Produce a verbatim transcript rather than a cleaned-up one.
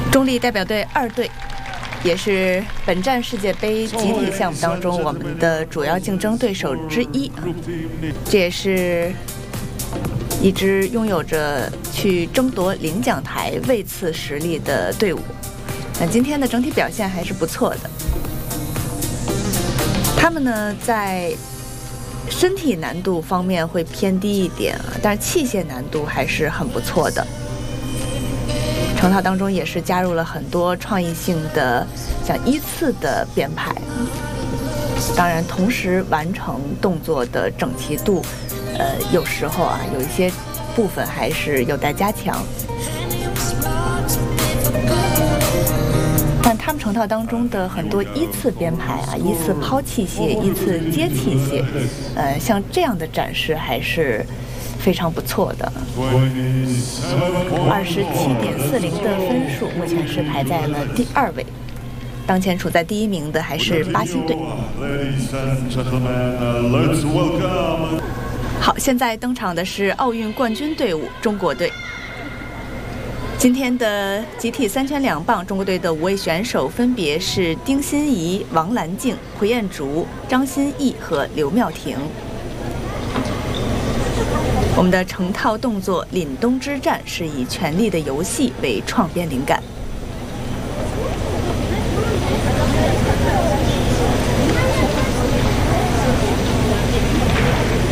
中立代表队二队，也是本站世界杯集体项目当中我们的主要竞争对手之一啊。这也是一支拥有着去争夺领奖台位次实力的队伍。那今天的整体表现还是不错的。他们呢，在身体难度方面会偏低一点啊，但是器械难度还是很不错的。成套当中也是加入了很多创意性的像依次的编排，当然同时完成动作的整齐度，呃，有时候啊有一些部分还是有待加强。但他们成套当中的很多依次编排啊，依次抛器械，依次接器械，呃，像这样的展示还是非常不错的。二十七点四零的分数，目前是排在了第二位。当前处在第一名的还是巴西队。好，现在登场的是奥运冠军队伍中国队。今天的集体三圈两棒，中国队的五位选手分别是丁欣怡、王兰静、胡彦竹、张歆艺和刘妙婷。我们的成套动作凛冬之战是以权力的游戏为创编灵感。